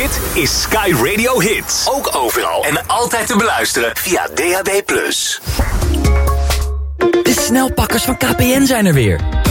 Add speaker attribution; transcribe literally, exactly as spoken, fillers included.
Speaker 1: Dit is Sky Radio Hits. Ook overal en altijd te beluisteren via D A B plus.
Speaker 2: De snelpakkers van K P N zijn er weer.